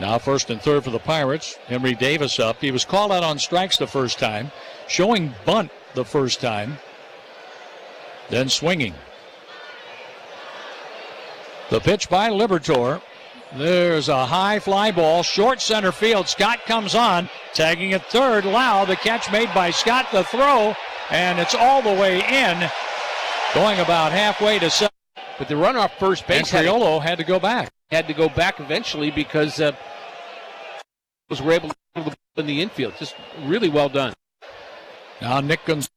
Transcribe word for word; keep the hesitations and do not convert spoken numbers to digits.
Now first and third for the Pirates. Henry Davis up. He was called out on strikes the first time, showing bunt the first time, then swinging. The pitch by Liberatore. There's a high fly ball, short center field. Scott comes on, tagging at third. Lau, the catch made by Scott, the throw, and it's all the way in, going about halfway to second. But the run off first base and Triolo had, had to go back. Had to go back eventually because uh, was were able to in the infield. Just really well done. Now Nick Gonzalez